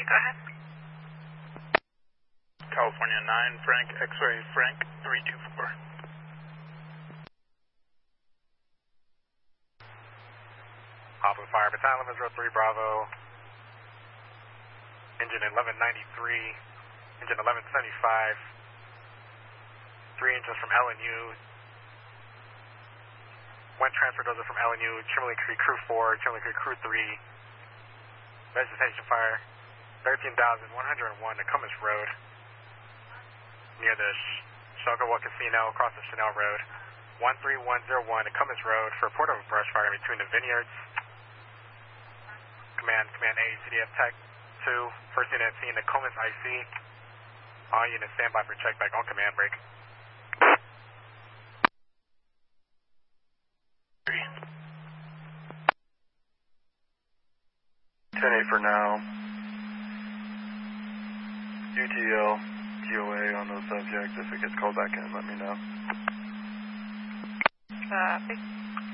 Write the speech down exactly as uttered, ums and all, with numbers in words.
Go ahead. California nine, Frank, X-ray, Frank, three two four. Alpha Fire Battalion, zero three Bravo. Engine eleven ninety-three, engine eleven seventy-five. Three engines from L N U. One transfer dozer from L N U, Chimney Creek Crew four, Chimney Creek Crew three. Vegetation fire, thirteen thousand one hundred one, Nokomis Road. Near the Shagawa Casino, across the Chanel Road. one three one zero one, Nokomis Road, for report of a brush fire between the vineyards. Command, Command A, C D F Tech two, first unit at Nokomis I C. All units stand by for check back on command break. ten eight for now. U T L, G O A on those subjects. If it gets called back in, let me know. Copy.